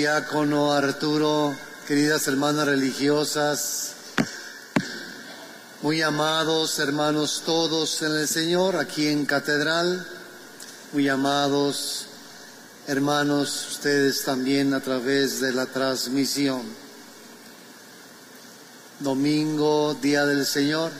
Diácono Arturo, queridas hermanas religiosas, muy amados hermanos todos en el Señor, aquí en Catedral, muy amados hermanos, ustedes también a través de la transmisión. Domingo, Día del Señor,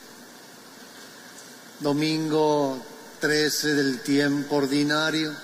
domingo 13 del tiempo ordinario.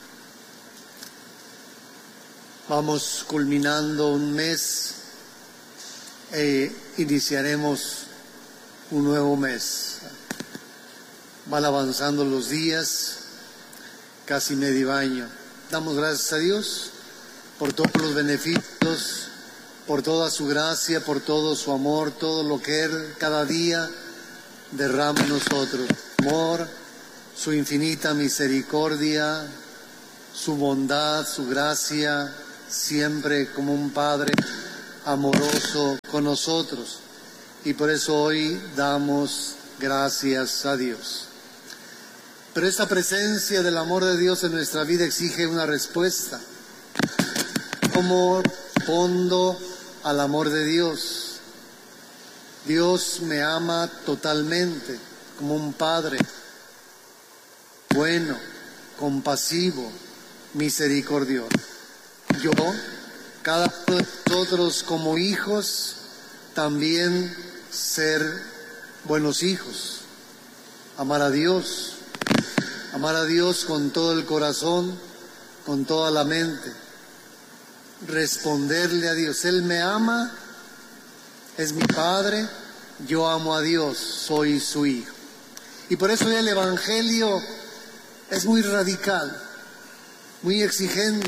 Vamos culminando un mes e iniciaremos un nuevo mes. Van avanzando los días, casi medio año. Damos gracias a Dios por todos los beneficios, por toda su gracia, por todo su amor, todo lo que Él cada día derrama en nosotros. Su amor, su infinita misericordia, su bondad, su gracia, siempre como un Padre amoroso con nosotros. Y por eso hoy damos gracias a Dios. Pero esta presencia del amor de Dios en nuestra vida exige una respuesta. ¿Cómo respondo al amor de Dios? Dios me ama totalmente, como un Padre bueno, compasivo, misericordioso. Yo, cada uno de nosotros como hijos, también ser buenos hijos, amar a Dios con todo el corazón, con toda la mente, responderle a Dios. Él me ama, es mi Padre, yo amo a Dios, soy su hijo. Y por eso el Evangelio es muy radical, muy exigente.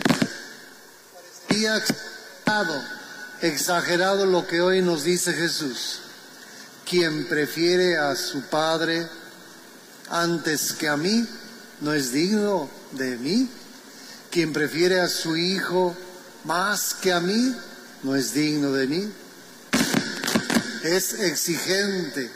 Exagerado lo que hoy nos dice Jesús. Quien prefiere a su Padre antes que a mí, no es digno de mí. Quien prefiere a su Hijo más que a mí, no es digno de mí. Es exigente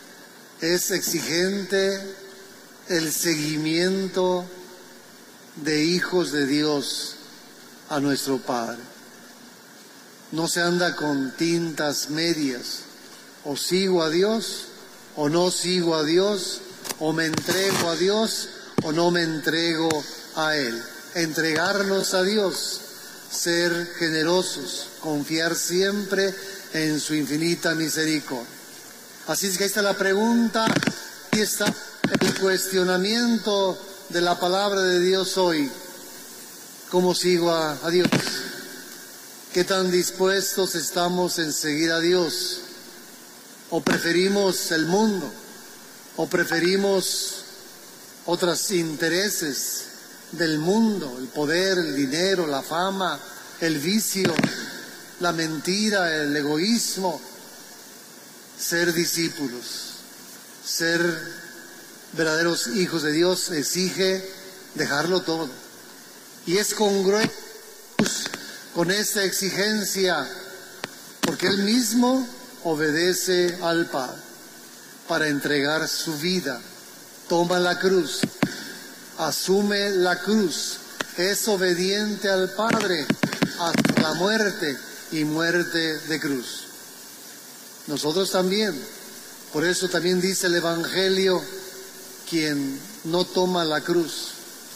el seguimiento de hijos de Dios a nuestro Padre. No se anda con tintas medias, o sigo a Dios o no sigo a Dios, o me entrego a Dios o no me entrego a Él. Entregarnos a Dios, ser generosos, confiar siempre en su infinita misericordia. Así es que ahí está la pregunta, ahí está el cuestionamiento de la palabra de Dios hoy. ¿Cómo sigo a Dios? ¿Qué tan dispuestos estamos en seguir a Dios? ¿O preferimos el mundo? ¿O preferimos otros intereses del mundo? El poder, el dinero, la fama, el vicio, la mentira, el egoísmo. Ser discípulos, ser verdaderos hijos de Dios exige dejarlo todo. Y es congruente con esta exigencia, porque Él mismo obedece al Padre para entregar su vida. Toma la cruz, asume la cruz, es obediente al Padre hasta la muerte y muerte de cruz. Nosotros también, por eso también dice el Evangelio, quien no toma la cruz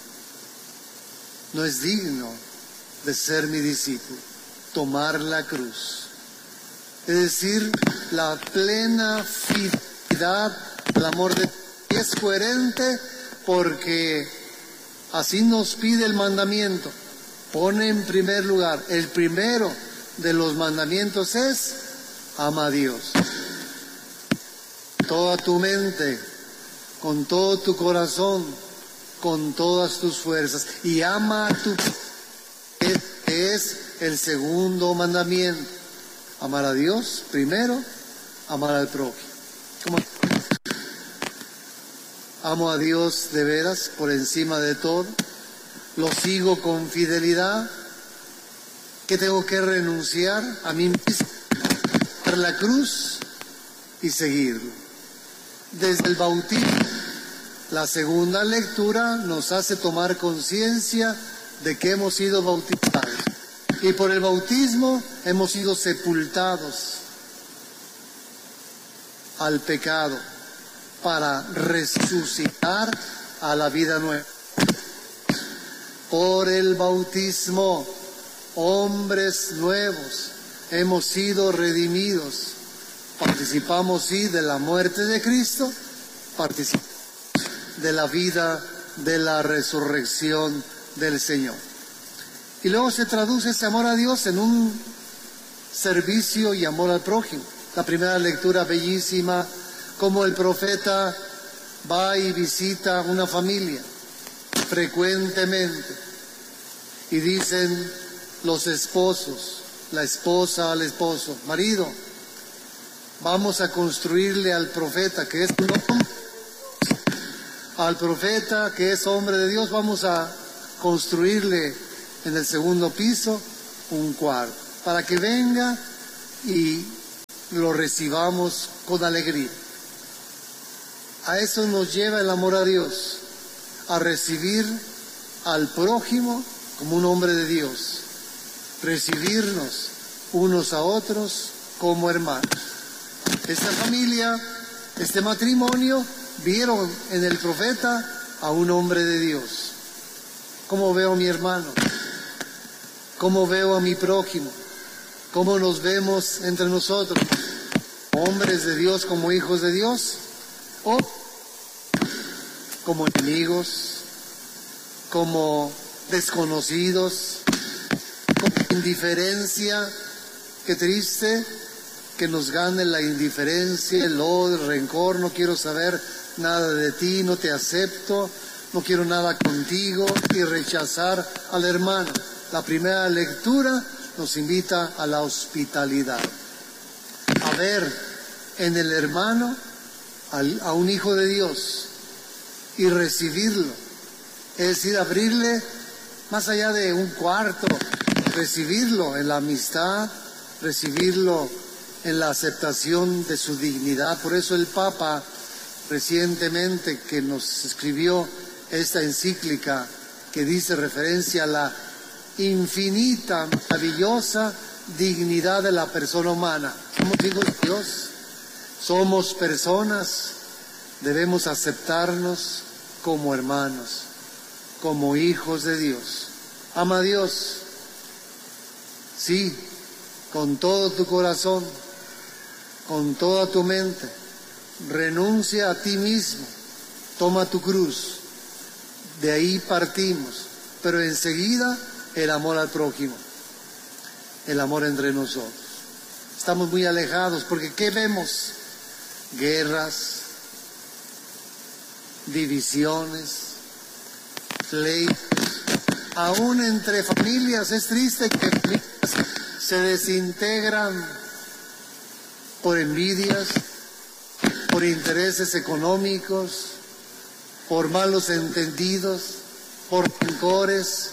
no es digno de ser mi discípulo. Tomar la cruz, es decir, la plena fidelidad al amor de Dios. Y es coherente porque así nos pide el mandamiento. Pone en primer lugar, el primero de los mandamientos es: ama a Dios. Toda tu mente, con todo tu corazón, con todas tus fuerzas, y ama a tu prójimo. Este es el segundo mandamiento. Amar a Dios primero, amar al prójimo. ¿Cómo? Amo a Dios de veras por encima de todo, lo sigo con fidelidad. ¿Qué tengo que renunciar? A mí mismo, a la cruz y seguirlo. Desde el bautismo, la segunda lectura nos hace tomar conciencia de que hemos sido bautizados. Y por el bautismo hemos sido sepultados al pecado para resucitar a la vida nueva. Por el bautismo, hombres nuevos, hemos sido redimidos. Participamos, sí, de la muerte de Cristo, participamos de la vida de la resurrección del Señor. Y luego se traduce ese amor a Dios en un servicio y amor al prójimo. La primera lectura bellísima, como el profeta va y visita una familia frecuentemente, y dicen los esposos, la esposa al esposo: marido, vamos a construirle al profeta que es un hombre, al profeta que es hombre de Dios, vamos a construirle en el segundo piso un cuarto, para que venga y lo recibamos con alegría. A eso nos lleva el amor a Dios, a recibir al prójimo como un hombre de Dios, recibirnos unos a otros como hermanos. Esta familia, este matrimonio, vieron en el profeta a un hombre de Dios. ¿Cómo veo a mi hermano? ¿Cómo veo a mi prójimo? ¿Cómo nos vemos entre nosotros? ¿Hombres de Dios como hijos de Dios? ¿O como enemigos? ¿Como desconocidos? ¿Como indiferencia? Qué triste que nos gane la indiferencia, el odio, el rencor. No quiero saber nada de ti, no te acepto, no quiero nada contigo, y rechazar al hermano. La primera lectura nos invita a la hospitalidad, a ver en el hermano a un hijo de Dios y recibirlo, es decir, abrirle más allá de un cuarto, recibirlo en la amistad, recibirlo en la aceptación de su dignidad. Por eso el Papa recientemente, que nos escribió esta encíclica que dice referencia a la infinita, maravillosa dignidad de la persona humana. Somos hijos de Dios, somos personas, debemos aceptarnos como hermanos, como hijos de Dios. Ama a Dios, sí, con todo tu corazón, con toda tu mente. Renuncia a ti mismo, toma tu cruz. De ahí partimos, pero enseguida el amor al prójimo, el amor entre nosotros. Estamos muy alejados porque ¿qué vemos? Guerras, divisiones, pleitos. Aún entre familias es triste que familias se desintegran por envidias, por intereses económicos, por malos entendidos, por rencores.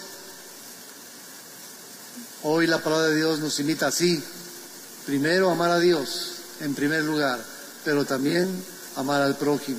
Hoy la palabra de Dios nos invita así, primero amar a Dios en primer lugar, pero también amar al prójimo,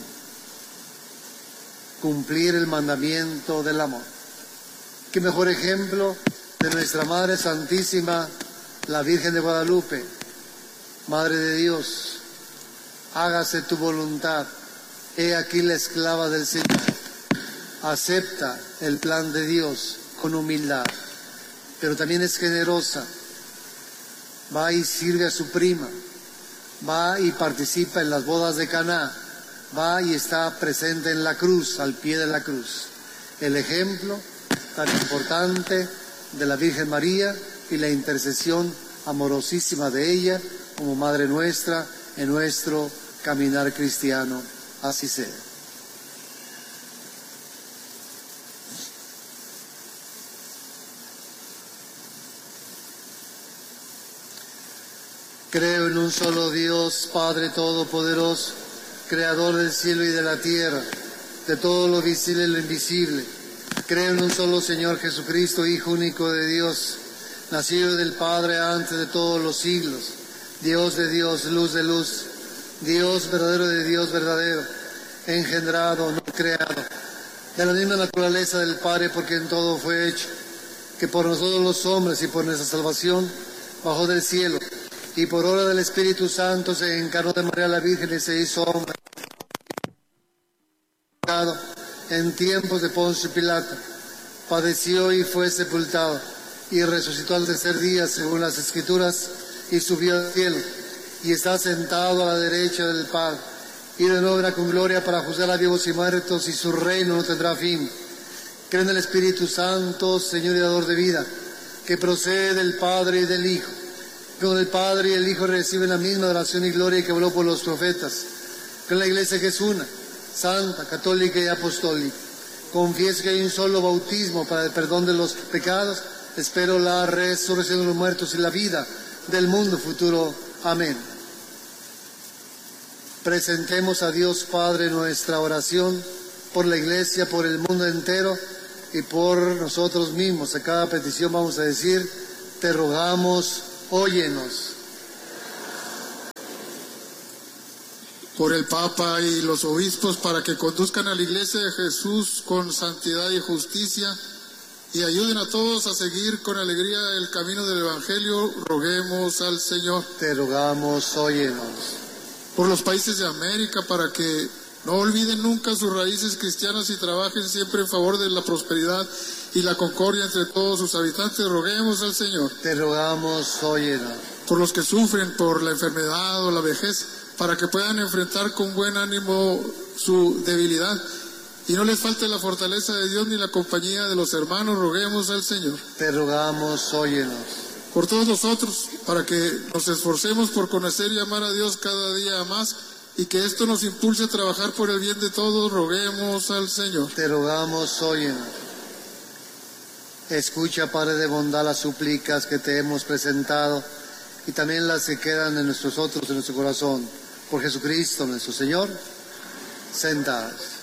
cumplir el mandamiento del amor. Qué mejor ejemplo de nuestra Madre Santísima, la Virgen de Guadalupe. Madre de Dios, hágase tu voluntad. He aquí la esclava del Señor. Acepta el plan de Dios con humildad, pero también es generosa. Va y sirve a su prima, va y participa en las bodas de Caná, va y está presente en la cruz, al pie de la cruz. El ejemplo tan importante de la Virgen María y la intercesión amorosísima de ella como Madre nuestra en nuestro caminar cristiano. Así sea. Creo en un solo Dios, Padre Todopoderoso, Creador del cielo y de la tierra, de todo lo visible y lo invisible. Creo en un solo Señor Jesucristo, Hijo único de Dios, nacido del Padre antes de todos los siglos, Dios de Dios, luz de luz, Dios verdadero de Dios verdadero, engendrado, no creado, de la misma naturaleza del Padre, porque en todo fue hecho. que por nosotros los hombres y por nuestra salvación bajó del cielo, y por obra del Espíritu Santo se encarnó de María la Virgen y se hizo hombre. En tiempos de Poncio Pilato, padeció y fue sepultado, y resucitó al tercer día según las Escrituras, y subió al cielo, y está sentado a la derecha del Padre, y de nuevo vendrá con gloria para juzgar a vivos y muertos, y su reino no tendrá fin. Creo en el Espíritu Santo, Señor y dador de vida, que procede del Padre y del Hijo. Creo en el Padre y el Hijo reciben la misma adoración y gloria que habló por los profetas. Creo en la Iglesia que es una, santa, católica y apostólica. Confieso que hay un solo bautismo para el perdón de los pecados. Espero la resurrección de los muertos y la vida del mundo futuro. Amén. Presentemos a Dios Padre nuestra oración por la Iglesia, por el mundo entero y por nosotros mismos. A cada petición vamos a decir: te rogamos, óyenos. Por el Papa y los obispos, para que conduzcan a la Iglesia de Jesús con santidad y justicia y ayuden a todos a seguir con alegría el camino del Evangelio, roguemos al Señor. Te rogamos, óyenos. Por los países de América, para que no olviden nunca sus raíces cristianas y trabajen siempre en favor de la prosperidad y la concordia entre todos sus habitantes, roguemos al Señor. Te rogamos, óyenos. Por los que sufren por la enfermedad o la vejez, para que puedan enfrentar con buen ánimo su debilidad y no les falte la fortaleza de Dios ni la compañía de los hermanos, roguemos al Señor. Te rogamos, óyenos. Por todos nosotros, para que nos esforcemos por conocer y amar a Dios cada día más, y que esto nos impulse a trabajar por el bien de todos, roguemos al Señor. Te rogamos, óyenos. Escucha, Padre de bondad, las súplicas que te hemos presentado y también las que quedan en nuestro corazón. Por Jesucristo nuestro Señor, sentados.